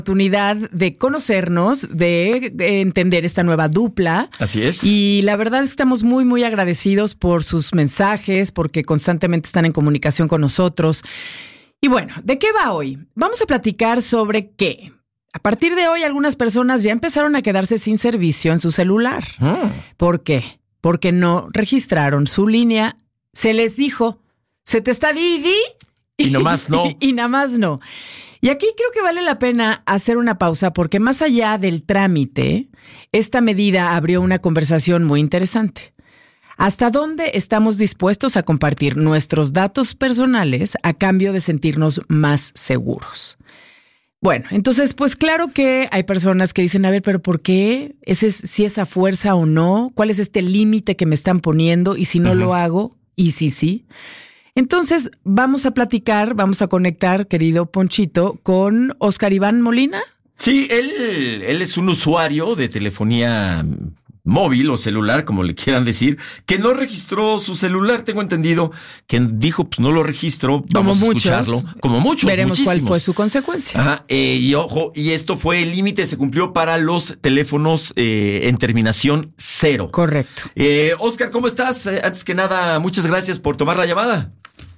Oportunidad de conocernos, de entender esta nueva dupla. Así es. Y la verdad es que estamos muy, muy agradecidos por sus mensajes, porque constantemente están en comunicación con nosotros. Y bueno, ¿de qué va hoy? Vamos a platicar sobre que a partir de hoy algunas personas ya empezaron a quedarse sin servicio en su celular. ¿Por qué? Porque no registraron su línea. Se les dijo, se te está Didi. Y nomás no. Y nada más no. Y aquí creo que vale la pena hacer una pausa porque más allá del trámite, esta medida abrió una conversación muy interesante. ¿Hasta dónde estamos dispuestos a compartir nuestros datos personales a cambio de sentirnos más seguros? Bueno, entonces, pues claro que hay personas que dicen, a ver, pero ¿por qué? ¿Si es a fuerza o no? ¿Cuál es este límite que me están poniendo? Y si no lo hago, y si sí. Entonces, vamos a platicar, vamos a conectar, querido Ponchito, con Oscar Iván Molina. Sí, él es un usuario de telefonía móvil o celular, como le quieran decir, que no registró su celular. Tengo entendido que dijo, pues no lo registro, vamos a escucharlo. Como muchos, veremos muchísimos. Cuál fue su consecuencia. Ajá, y ojo, y esto fue el límite, se cumplió para los teléfonos en terminación 0. Correcto. Oscar, ¿cómo estás? Antes que nada, muchas gracias por tomar la llamada.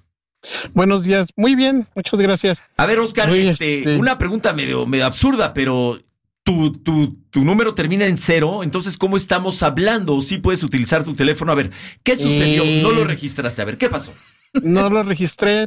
Buenos días, muy bien, muchas gracias. A ver, Oscar, una pregunta medio absurda, pero tu número termina en 0, entonces ¿cómo estamos hablando? ¿Sí puedes utilizar tu teléfono? A ver, ¿qué sucedió? No lo registraste, a ver, ¿qué pasó? No lo registré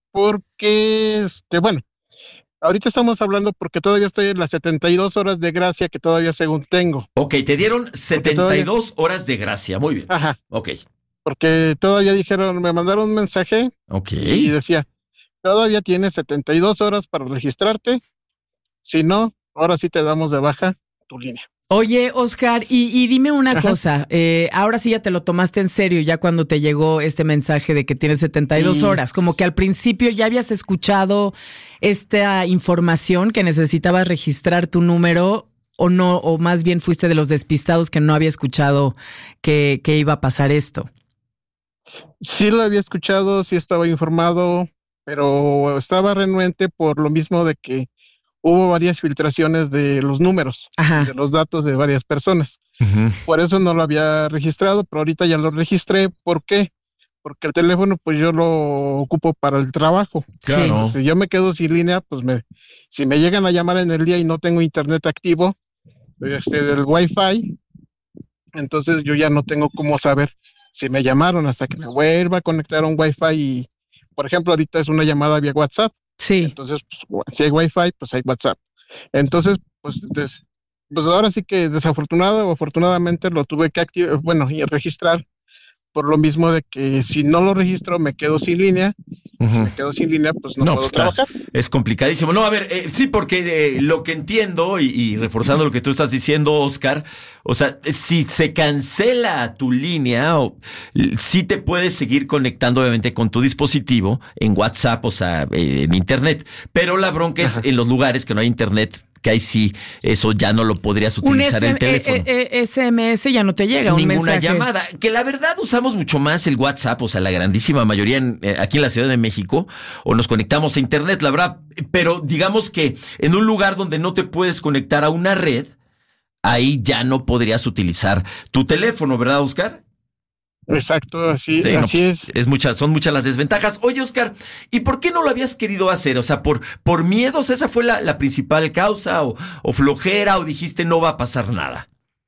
porque, bueno, ahorita estamos hablando porque todavía estoy en las 72 horas de gracia que todavía según tengo. Ok, te dieron 72 horas de gracia, muy bien. Ajá. Ok. Porque todavía me mandaron un mensaje. Ok. Y decía, todavía tienes 72 horas para registrarte. Si no, ahora sí te damos de baja tu línea. Oye, Oscar, y dime una cosa. Ahora sí ya te lo tomaste en serio ya cuando te llegó este mensaje de que tienes 72 horas. Como que al principio ya habías escuchado esta información que necesitabas registrar tu número o no, o más bien fuiste de los despistados que no había escuchado que iba a pasar esto. Sí lo había escuchado, sí estaba informado, pero estaba renuente por lo mismo de que hubo varias filtraciones de los números, de los datos de varias personas. Por eso no lo había registrado, pero ahorita ya lo registré. ¿Por qué? Porque el teléfono pues yo lo ocupo para el trabajo. Claro. Si yo me quedo sin línea, pues si me llegan a llamar en el día y no tengo internet activo, del Wi-Fi, entonces yo ya no tengo cómo saber si me llamaron hasta que me vuelva a conectar a un Wi-Fi y, por ejemplo, ahorita es una llamada vía WhatsApp. Sí. Entonces, pues, si hay Wi-Fi, pues hay WhatsApp. Entonces, pues ahora sí que desafortunado o afortunadamente lo tuve que activar, y registrar por lo mismo de que si no lo registro me quedo sin línea. Si me quedo sin línea, pues no puedo trabajar. Es complicadísimo. No, a ver, sí, porque lo que entiendo y reforzando lo que tú estás diciendo, Oscar, o sea, si se cancela tu línea, sí te puedes seguir conectando obviamente con tu dispositivo en WhatsApp, o sea, en internet, pero la bronca es en los lugares que no hay internet, que ahí sí, eso ya no lo podrías utilizar en el teléfono. SMS ya no te llega un ninguna mensaje. Llamada, que la verdad usamos mucho más el WhatsApp, o sea, la grandísima mayoría aquí en la Ciudad de México, o nos conectamos a internet, la verdad, pero digamos que en un lugar donde no te puedes conectar a una red, ahí ya no podrías utilizar tu teléfono, ¿verdad, Oscar? Exacto, así es. Son muchas las desventajas. Oye, Oscar, ¿y por qué no lo habías querido hacer? O sea, por miedos, ¿esa fue la principal causa? ¿O flojera? ¿O dijiste no va a pasar nada?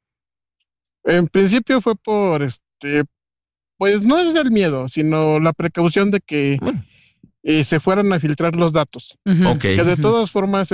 En principio fue por pues no es el miedo, sino la precaución de que se fueran a filtrar los datos. Okay. Que de todas formas,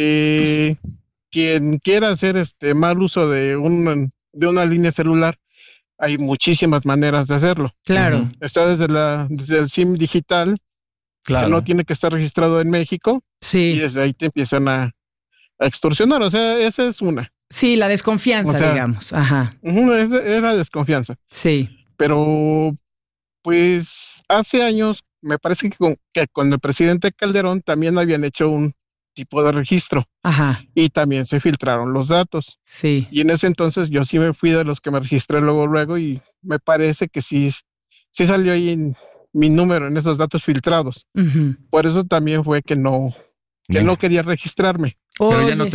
quien quiera hacer mal uso de una línea celular, hay muchísimas maneras de hacerlo. Claro. Está desde el SIM digital, que no tiene que estar registrado en México. Sí. Y desde ahí te empiezan a extorsionar. O sea, esa es una. Sí, la desconfianza, digamos. Ajá. Era desconfianza. Sí. Pero, pues, hace años, me parece que con el presidente Calderón también habían hecho un tipo de registro. Ajá. Y también se filtraron los datos. Sí. Y en ese entonces yo sí me fui de los que me registré luego y me parece que sí salió ahí mi número en esos datos filtrados. Por eso también fue que no que no quería registrarme. Pero ya no